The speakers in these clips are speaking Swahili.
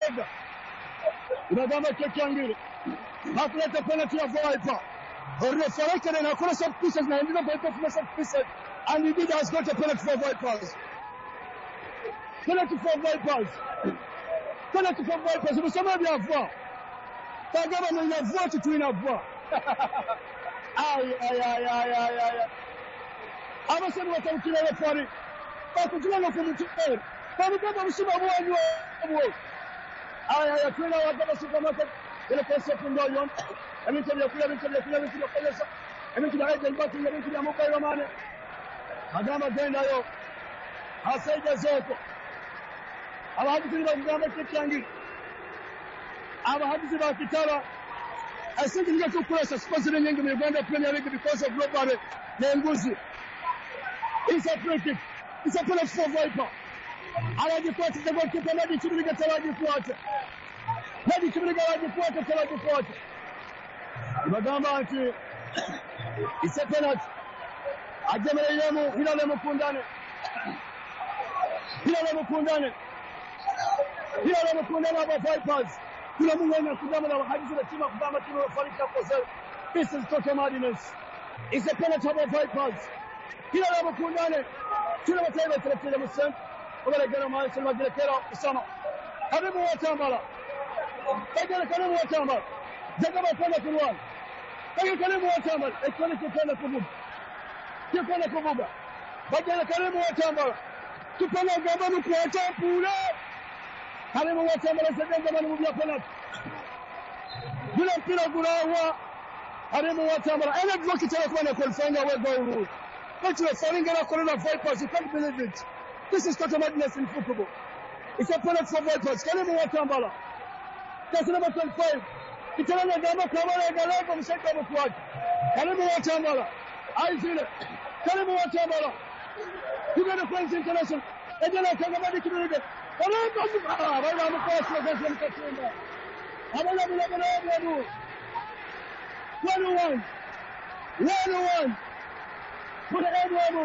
Ega. Inagamba Kekyangire. Atleta penalty of Viper. Referee and a cross of pieces now. Ended up by performance of pieces. And indeed has got a penalty for Vipers. Penalty for Vipers. Penalty for Vipers. Umesema vya vwa. Tagama mwenye vwa tutuina vwa. Ay. Abasema watamkila referee. Bakujula no kumutera. Bamugamba busuma bwanyu. Ay twina wagaba supermarket. Ile pesa kundoyo. Emintu ya kula pesa. Emintu ya agent batu emintu ya mobile money. Agamba genda yo. Asaida zoko. Abahadizi bagamba Kekyangire. Abahadizi bakitara. Asinga tukurasa sponsor nyingi mu Uganda Premier League because of global nenguzi. It's a free kick. It's a penalty for Viper. Alajifuata kwa goalkeeper Nadi Kibiriga talajifuata. Nadi Kibiriga talajifuata. Bagamba ati it's a penalty. Ajemereyemu Hilale Mukundane. Aba Vipers. Kuna mungana kudama na hadithi za timu kudama timu wafarika kwa sasa. This is total madness. It's a penalty for Vipers. Hilale Mukundane. Tuna mataifa 30%. Obalegana maisha magelekera Usama. Karibu watambala. Karibu watambala. Jagaba kwenda kulwana. Karibu watambala. Ekoni kwenda kuvuga. Bagala karibu watambala. Tupana gamba mkuacha pula. Karibu watambala sedenga manu bya penalty. Bila mpira gulawa. Karibu watambala. Ene bloki tele kwa qualifying away goal rule. But you are falling in a corner Vipers. You can't believe it. This is total madness in football. It's a penalty for Vipers. Karibu watambala. That's number 25. Kitana gamba kamara galego mshaka mkwati. Karibu watambala. Aizile. Karibu watambala. Uganda Friends International. Ejana Kagabadi Kibiriga. Bala mkwasi against Mkatumba. Abala bila 1-1. Put the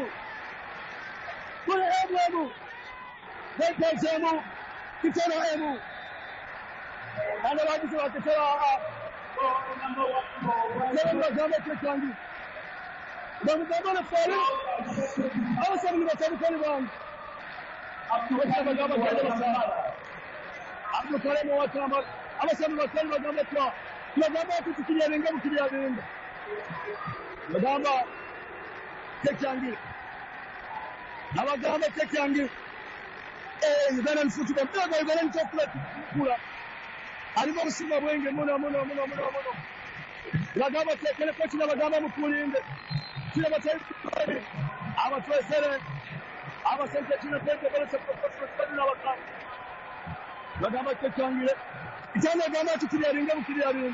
Edward. They play Zemu. Kitana Emu. And the right is like Kitana. Kekyangire. Bamugamba fali. Abasaba ni batabu kali bangu. Abdul Karim watamba. Abasaba batali bagamba kwa. Bagamba tukikiria benga mukiria benga. Bagamba Kekyangire. Abagamba Kekyangire. Uganda football. Uganda chocolate kula. Alimo kusimba bwenge muno. Bagamba tekele kochi na bagamba mukulinde. Kila batali abatwesere abasente kino peke bale sepofo na bakamba. Bagamba Kekyangire. Itana gamba tukiria ringa mukiria ringa.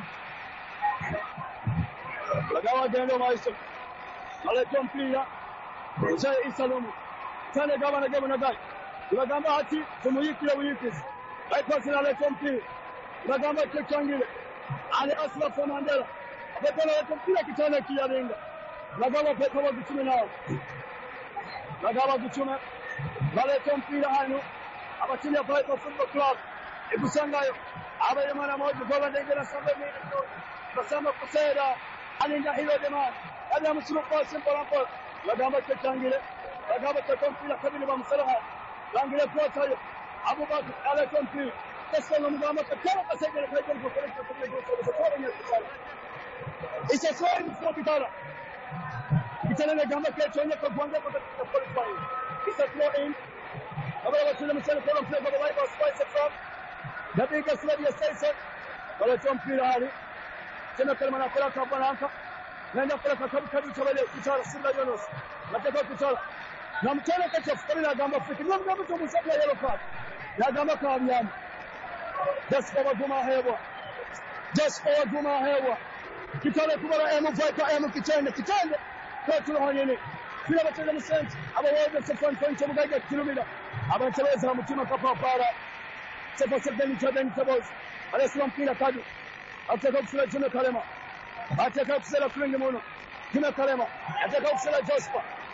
Bagamba gendo maiso. Ale komplia. Jai Isalomu. Tane gaba na gai. Bagamba hati tumuyikira buyikisi. Bypass ale komplia. Bagamba Kekyangire. Ale asla Fernandela. Abatola komplia kitana kiyarenga. Bagamba peka wagutume nao. Bagamba gutume. Bale komplia hano. Abatinya Viper Football Club. Ikusangayo. Abayemana moja gola ndengera 7 minutes. Basama kusera. Alinda hilo jamaa. Hadi msuluko kwa simple. Bagamba Kekyangire. Bagamba komplia kabili bamsalaha. Langire kwa tayo. Abubakar ale komplia. Kasala mugamba kakara kasegere kaje kwa It's a sign for Kitara. Kitana gamba Kekyangire kwa kuanza kwa qualifying. It's a throw in. Ababa tuna msala kwa play kwa Vipers Spice from. Dakika 36. Wala komplia hali. Tena kalma na kula kwa bananka. Nenda kula kwa kabisa tabale Kitara Simba Jonas. Nataka Kitara. Na mtana kachafu kabla gamba fiki. Ndio gamba tumusabia yellow card. Ya gamba kwa mnyama. Just for Juma hewa. Kitale kubara emu Viper kitende. Kwa tulahanyene. Kila batenda musense. Aba wode sefan point mugaga kilomita. Aba teleza mutima kapa para. Sefa sedeni tabos. Ale slam kila kadu. Ataka kusela Juma Kalema. Ataka kusela kulingi mono. Juma Kalema. Ataka kusela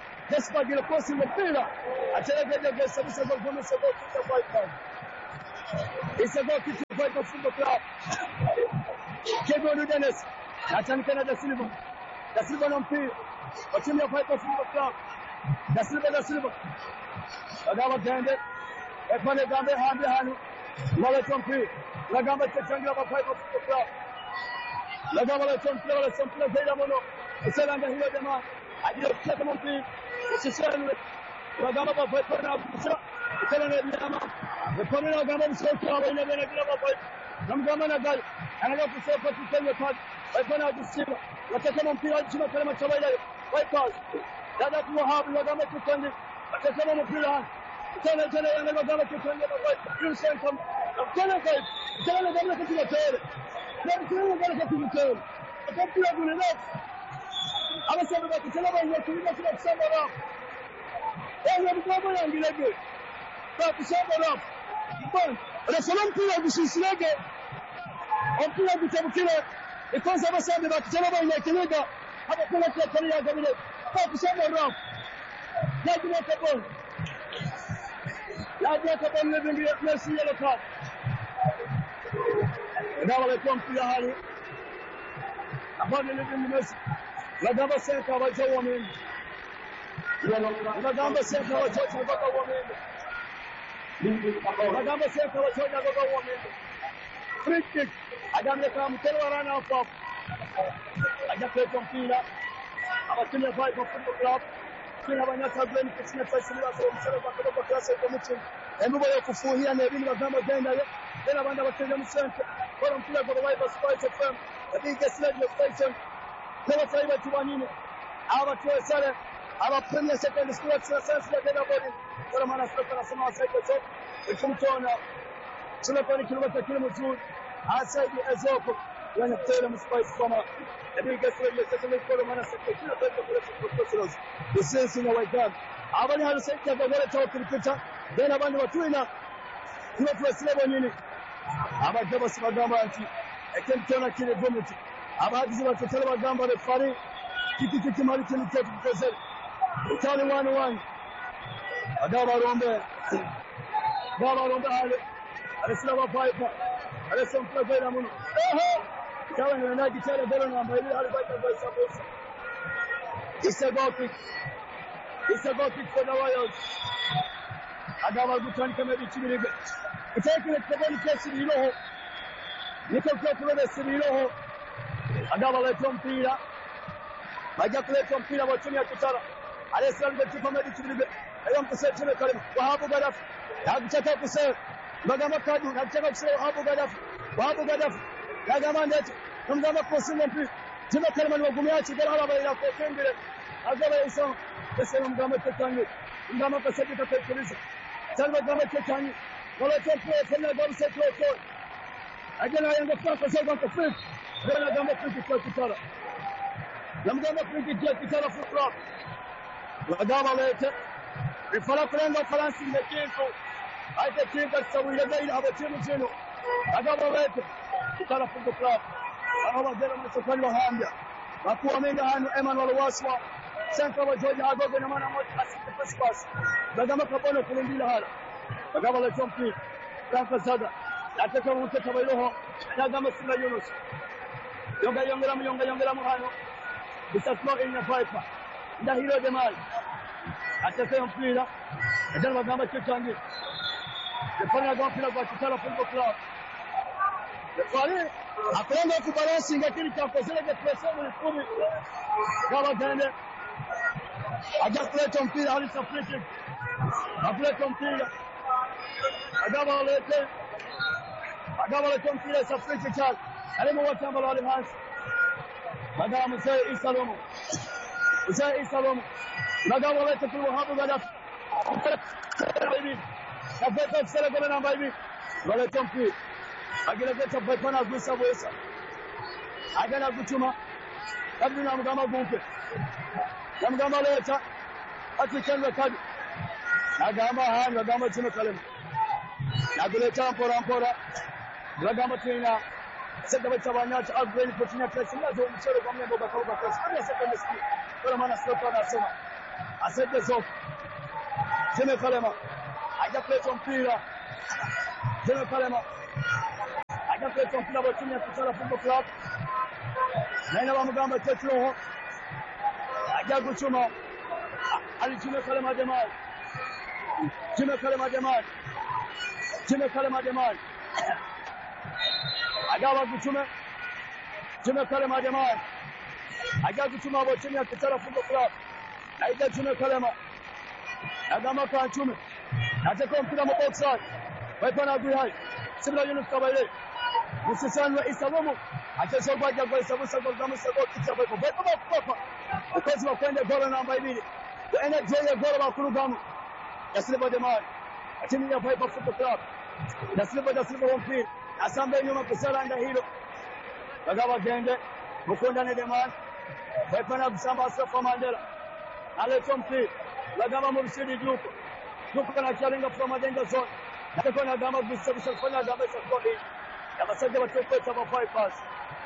Jasper gila kosi mpira. Ataka gesa bisa kwa Viper. It's a goal kick to Viper Football Club. Kevin Dennis. Nathan Da Silva. Da Silva no mpira. Wa timu ya Viper Football Club. Da Silva. Agaba gende. Epane gambe hambe hanu. Wale mpira. Lagamba tetangila ba Viper Football Club. Lagamba le mpira zaida mono. Uselanga hilo jamaa. Ajira kutaka mpira. Usishanwe. Lagamba ba Viper na kusha. Uselanga jamaa. Epane lagamba msoko aba ina bena kila ba Viper. Namgamba na gari. Anaga kusepa tutenye pad. Epane adusiba. Wataka mpira chuma kama chabaila. Vipers. Dada kuwahabu lagamba tutenye. Wataka mpira. Tena yanaga gamba tutenye ba Viper. Christian come. Tena kai. Tena gamba kutenye tele. Tena gamba kutenye tele. Atampira gune net. Abasaba bakitela bayakirina kila kusamba. Eyo mkobo yangilege. Bakusamba. Bon, resonam mpira gusisilege. Mpira gutabukira. Ikoza abasaba bakitela bayakirina. Abakora kwa ya gabile. Bakusamba. Yagina kabon. Yagina kabon lebingi Messi yellow card. Dawa le mpira hali. Abone lebingi Messi. Lagamba senta wacho wameni. Lagamba senta wacho gogo wameni. Lagamba senta wacho gogo wameni. Free kick. Agamle kama mtelo rana hapo. Ajapeto mpira. Abatumia Viper Football Club. Kila banyata glen kisina tsasimira so mselo bakaba klase kwa mchini. Embo yo kufuhia na ebintu bagamba genda yo. Tena banda batenga musente. Kwa mpira kwa Viper Sports FM. The biggest radio station. Kwa saiba tubanini abatuwe sale aba Premier Secondary School Exercise ya Dena Body kwa maana sasa nasema wasaiko so ikumtona tunapani kilomita kilometri asaidi ezoko yani tena mspice kama ebiga sile sasa kwa maana sasa kila kwa professionals usensi na waidan abali hali sasa kwa gole cha kupita Dena bandi watuina kwa tuwasile nini abajaba sibagamba anti ekentona kile gomiti abagize batotera bagamba refari kiti mali kino cyo tukozera utali 1-1 adaba rombe hale aresina ba Viper areson play muno kawa na gitara bora namba ile hali Viper by support it's a goal kick for the Warriors adaba gutani kama bichibirige itekele tabani kesi biroho niko kwa kulebe sibiroho Agaba leto mpira. Baja kuleta mpira wa timu ya Kitara. Alessandro Tipamedi Kibiribe. Ayo mkusetele kale. Wahabu Gaddafi. Hakutaka kusema. Bagamba kadi. Hakutaka kusema Wahabu Gaddafi. Bagamba ndete. Mgamba kusinga mpira. Timu kale ni wagumiachi bila alaba ila kofengire. Agaba iso. Pesa mgamba tetani. Mgamba kaseti kapekeleza. Salva gamba tetani. Wala topo fanya gamba setlo. Agena yanga kwa sababu kwa free. Bwana gamba kwa Kitara. Namgamba kwa Kitara Football. Wagaba lete. Ifala kulenga Faransi mekeko. Aite kinga sawira gaila abatimu jeno. Agaba lete. Kitara Football Club. Aba dera msafari wa hambia. Wakuwa menga hanu Emmanuel Waswa. Sanka wa George Agogo na maana moja asite pass. Bagamba kabono kulindila hala. Bagaba lete mpira. Sanka Zada. Ataka mutaka bairoho. Nagamba Sina Yunus. Yongera mu hano. Bisatlo ina Viper. Ndahiro Jamal. Ataka mpira. Ndio bagamba cyangwa. Yafanya mpira kwa Kitara Football Club. Yafanya akwenda kubalansi ngakiri cyakozele ke pressure muri kumi. Kaba gende. Aja kuleta mpira hali safari. Akuleta mpira. Agaba lete mpira safari cyane. Alimo watambala wale hansi. Bagamba Musa Isalomo. Bagamba lete kwa Wahabu Gaddafi. Baby. Safari sala kwa namba hivi. Wale mpira. Ageleketa Viper na gusa bosa. Agana kuchuma. Kabla na mgamba gumpe. Namgamba leta. Atikanga kadi. Agamba chino kalema. Aguleta mpora. Bagamba tena. Sasa batabanya cha upgrade potina class ndio mchoro kwa mlembo bakauka class. Hadi second skill. Kwa maana sio anasema. Asante zote. Tena kalema. Hajapleta mpira. Jimmy Kalema agakweta mpira wa timu ya Kitara Football Club naina bamugamba Tetro ajja gucuma ali Jimmy Kalema Jamal agawa gucuma Jimmy Kalema Jamal ajja gucuma wa timu ya Kitara Football Club naija Jimmy Kalema agama kwa chume atako mpira mu outside waipana guhai sibira Yunus Kabaire musisani Isalumu achezo kwaja kwa Isabusa kwa Gamusa kwa kichapa kwa kwa ukozi wa kwenda gola namba 2 kwa energy ya gola bakuru gamu Yasliba Jamal timu ya Viper Football Club Yasliba Wampi asambe nyuma kusala hilo bagawa gende mukunda ne Jamal waipana kusamba Safa Mandela Aletompi lagama mu bisidi juko kana chalinga from Majengo zone nataka na gama bisafanya gama sakodi abasajja batokweta ba Vipers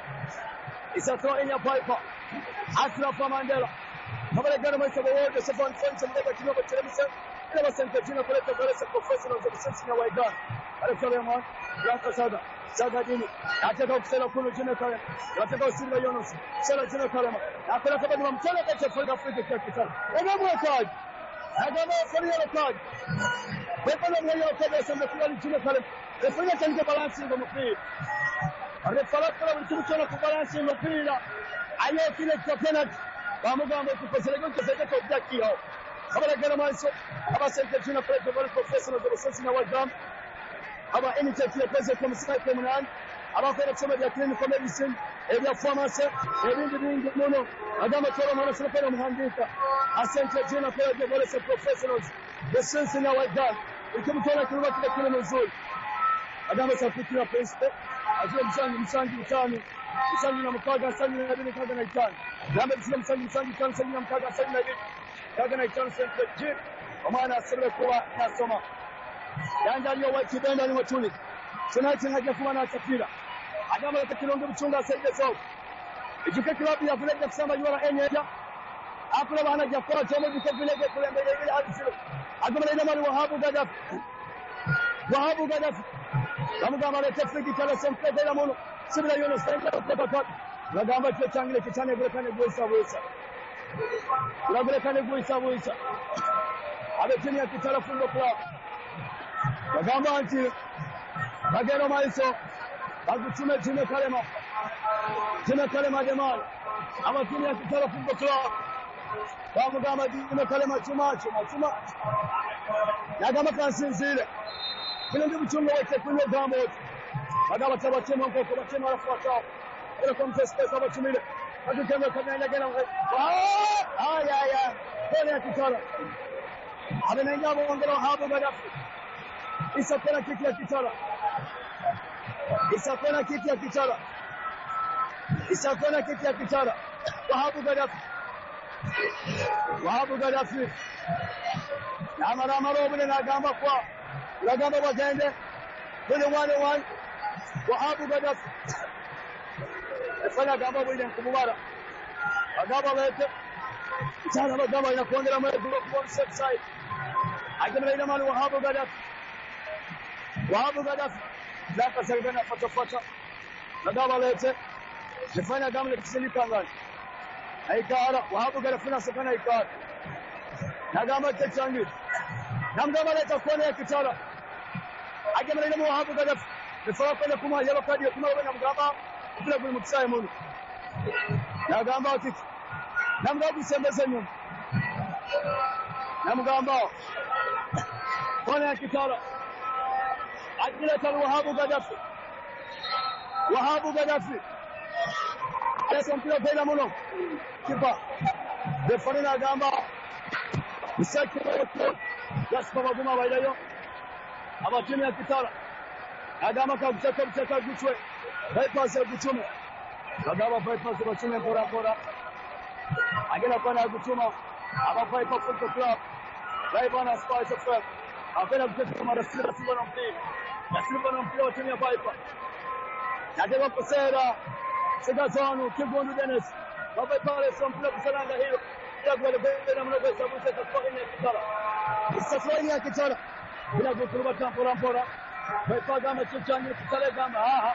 isato enya Viper Ashraf Mandela kabale gana mai sabo wote safan fonse mbeka kino bacheremisa ila basente jina kuleta balesa professional of sense na waiga alekaleman yanka saga dini ataka kusela kuno jina kale ataka usinga Yunus sala jina kale akala kabadi mchana kacha South Africa kwa kitana agamo card for yellow card weapon of yellow card sema kwa jina kale refanya tangu balance ngo mpira refala kwa mchana kwa balance mpira ayo kile kwa penalty bamugamba kukoseleka kwa jaki hao kabala gana manso abasente jina kuleta bali professional of sense na waiga aba NHF pesa kwa msaidizi mnani abafera kusema ya clinical medicine ebya pharmacy ebindi bingi muno agama toro mwana sipera muhandika asante jina kwa the best professionals the sense na waiga ukimtona kilima kile mzuri agama safikira pesa azio msangi utani msangi na mkaga sangi na bini kaga na itani namba msangi utani sangi na mkaga sangi na bini kaga na itani sente jina kwa maana asire kwa nasoma yanga aliyo wakibenda ni watuni tunati haja kuwa na chapira agama takilongo mchunga saide sawa ijuke klabu ya vile kusema yura enyeja akula bana jakora chama biko vile kule mbele ile hadi sio agama ina mali wahabu Gaddafi bamugamba le tafiki kala sempe de la mono sibira Yunus sente kwa bagamba cyo cyangile kitane grekane gwisa abetinya Kitara Football Club bagamba nti bagero maiso bagutume Jimmy Kalema Jamal abatinya Kitara Football Club bamugamba Jimmy Kalema chuma yagamba kansinzire kile ndi mchunga wake kwenye gambo bagamba tabatema ngoko batema rafuata ile kwa mtespe sababu tumile akitenda kana gana aya bole ya Kitara amenenga mwongero hapo Gaddafi isakona kiki ya Kitara Wahabu Gaddafi amara obune nagamba kwa nagamba bagende kwenye 1-1 Wahabu Gaddafi efanya gamba bwile kumubara agamba lete Kitara bagamba inakuongera mwe kwa set side agemera ina mali Wahabu Gaddafi zaka sarigana fatafata nagamba lete efanya gamba lekisilika ngani aikara Wahabu Gaddafi na sakana aikara nagamba techangi namgamba leta kone ya Kitara agemera ina Wahabu Gaddafi efanya kone kuma yaba kadi kuma wena mgamba bila kumutsaye muno nagamba ati namgamba kusembeza nyuma namgamba kone ya Kitara ajileta Wahabu Gaddafi Esa mpira pela muno kipa defana gamba misaki wote yaspa maguma bailayo abatimu ya Kitara agama ka kucheka guchwe bypass guchuma agaba bypass guchuma pora agena kwa guchuma aba Viper Football Club Raibana Spice FM apena kucheka mara sita na mpira timu ya Viper nataka kusema Segatano Kibondo Dennis baba pale sompla kusalanga hilo ya kwa na mnago sababu kwa Kitara isafari ya Kitara Bila gukuru batampora mpora. Baipaga amakipe cyane tutaregamba aha.